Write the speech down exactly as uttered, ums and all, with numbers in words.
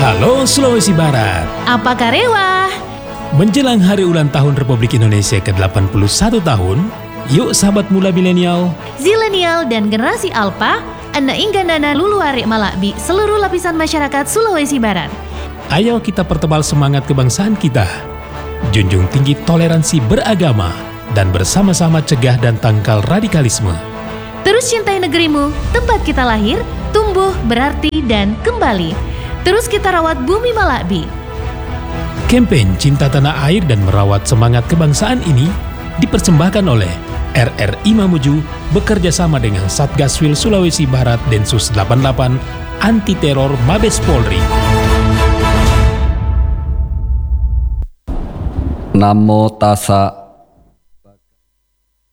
Halo Sulawesi Barat. Apa karewa? Menjelang Hari Ulang Tahun Republik Indonesia ke delapan puluh satu tahun, yuk sahabat mula milenial, Zilenial dan generasi Alpha, anda inggandana luluare malakbi seluruh lapisan masyarakat Sulawesi Barat. ayo kita pertebal semangat kebangsaan kita. Junjung tinggi toleransi beragama dan bersama-sama cegah dan tangkal radikalisme. Terus cintai negerimu, tempat kita lahir, tumbuh, berarti, dan kembali. Terus kita rawat bumi Malakbi. Kampanye Cinta Tanah Air dan Merawat Semangat Kebangsaan ini dipersembahkan oleh R R I Mamuju bekerja sama dengan Satgaswil Sulawesi Barat Densus delapan puluh delapan Anti Teror Mabes Polri. Namo tassa